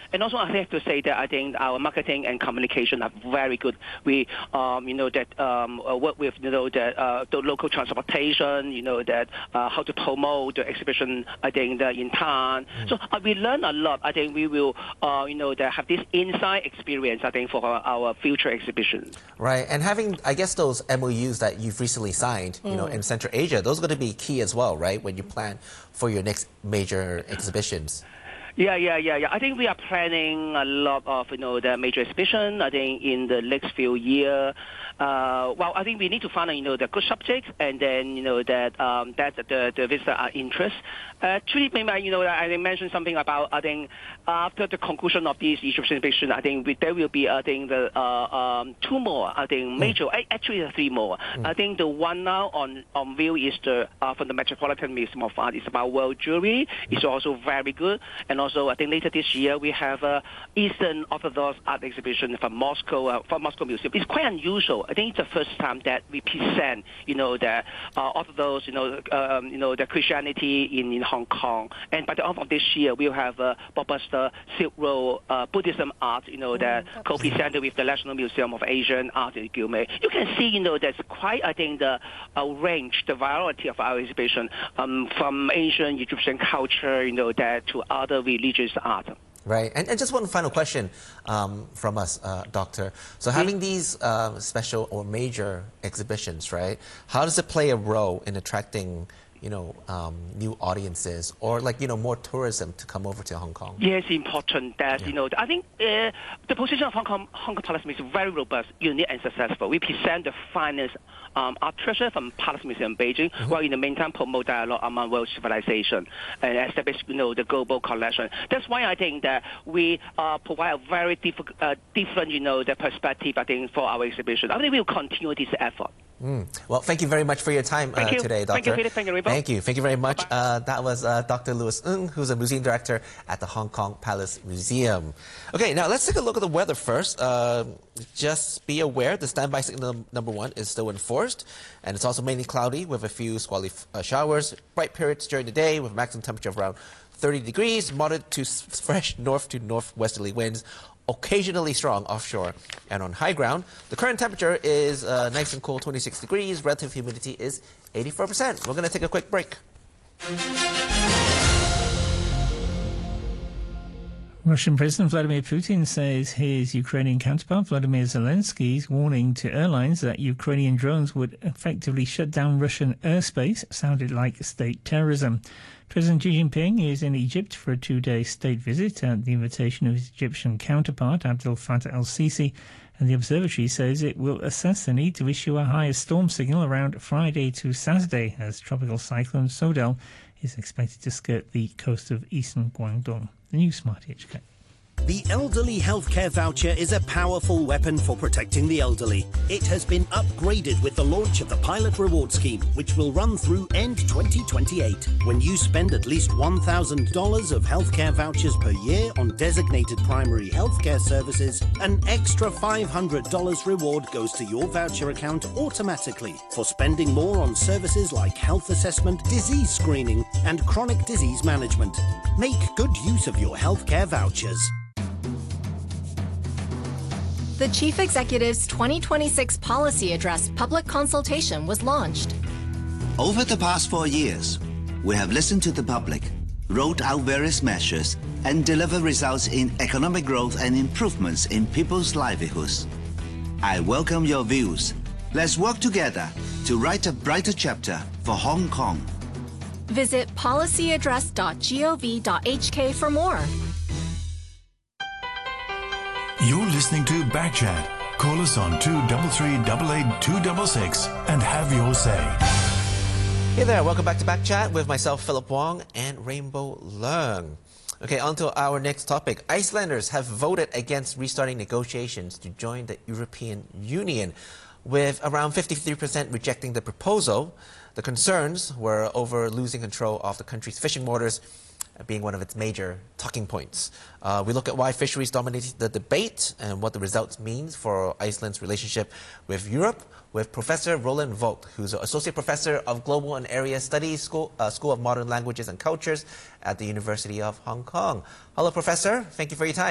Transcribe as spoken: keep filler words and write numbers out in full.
and also I have to say that I think our marketing and communication are very good. We, um, you know, that um, uh, work with, you know, that uh, the local transportation, you know, that uh, how to promote the exhibition, I think, the, in town. Mm. So uh, we learn a lot. I think we will, uh, you know, that have this inside experience, I think, for our, our future exhibition. Right, and having, I guess, those M O Us that you've recently signed, you mm. know, in Central Asia, those are going to be key as well, right, when you plan for your next major exhibitions. Yeah, yeah, yeah, yeah. I think we are planning a lot of, you know, the major exhibition, I think, in the next few years. Uh, well, I think we need to find, you know, the good subjects, and then, you know, that um, that the, the visitor are interested. Uh, Actually, maybe, you know, I mentioned something about, I think, after the conclusion of this Egyptian exhibition, I think we, there will be, I think, the uh, um, two more, I think, major, mm. actually three more. Mm. I think the one now on, on view is the, uh, from the Metropolitan Museum of Art. It's about world jewelry. It's also very good. And also, I think later this year, we have a Eastern Orthodox art exhibition from Moscow, uh, from Moscow Museum. It's quite unusual. I think it's the first time that we present, you know, the uh, Orthodox, you know, um, you know, the Christianity in, in Hong Kong. And by the end of this year, we'll have a blockbuster Silk Road uh, Buddhism art, you know, that mm, co-presented with the National Museum of Asian Art in Gilmay. You can see, you know, there's quite, I think, the uh, range, the variety of our exhibition, um, from Asian, Egyptian culture, you know, that to other religious art. Right, and, and just one final question um, from us, uh, Doctor. So having mm-hmm. these uh, special or major exhibitions, right, how does it play a role in attracting, you know, um, new audiences or, like, you know, more tourism to come over to Hong Kong? Yes, important that, yeah. you know, I think uh, the position of Hong Kong, Hong Kong Palace Museum is very robust, unique, and successful. We present the finest um, art treasure from Palace Museum in Beijing, mm-hmm. while in the meantime promote dialogue among world civilization and establish, you know, the global collection. That's why I think that we uh, provide a very diff uh, different, you know, the perspective, I think, for our exhibition. I think we will continue this effort. Mm. Well, thank you very much for your time uh, today, Doctor. Thank you, Peter. Thank you, Thank you. Thank you very much. Uh, that was uh, Doctor Louis Ng, who's a museum director at the Hong Kong Palace Museum. Okay, now let's take a look at the weather first. Uh, just be aware the standby signal number one is still enforced, and it's also mainly cloudy with a few squally uh, showers. Bright periods during the day with a maximum temperature of around thirty degrees, moderate to fresh north to northwesterly winds, occasionally strong offshore and on high ground. The current temperature is uh, nice and cool, twenty-six degrees. Relative humidity is eighty-four percent. We're going to take a quick break. Russian President Vladimir Putin says his Ukrainian counterpart Vladimir Zelensky's warning to airlines that Ukrainian drones would effectively shut down Russian airspace sounded like state terrorism. President Xi Jinping is in Egypt for a two-day state visit at the invitation of his Egyptian counterpart Abdel Fattah el-Sisi, and the observatory says it will assess the need to issue a higher storm signal around Friday to Saturday as tropical cyclone Sodel is expected to skirt the coast of eastern Guangdong. The new Smart H K. The Elderly Healthcare Voucher is a powerful weapon for protecting the elderly. It has been upgraded with the launch of the Pilot Reward Scheme, which will run through end twenty twenty-eight. When you spend at least one thousand dollars of healthcare vouchers per year on designated primary healthcare services, an extra five hundred dollars reward goes to your voucher account automatically for spending more on services like health assessment, disease screening, and chronic disease management. Make good use of your healthcare vouchers. The Chief Executive's twenty twenty-six Policy Address public consultation was launched. Over the past four years, we have listened to the public, rolled out various measures, and delivered results in economic growth and improvements in people's livelihoods. I welcome your views. Let's work together to write a brighter chapter for Hong Kong. Visit policy address dot gov dot h k for more. You're listening to Backchat. Call us on two three three, eight eight, two six six and have your say. Hey there, welcome back to Backchat with myself, Philip Wong, and Rainbow Leung. Okay, on to our next topic. Icelanders have voted against restarting negotiations to join the European Union, with around fifty-three percent rejecting the proposal. The concerns were over losing control of the country's fishing waters, being one of its major talking points. Uh, we look at why fisheries dominated the debate and what the results means for Iceland's relationship with Europe with Professor Roland Vogt, who's an Associate Professor of Global and Area Studies, School, uh, School of Modern Languages and Cultures at the University of Hong Kong. Hello, Professor. Thank you for your time.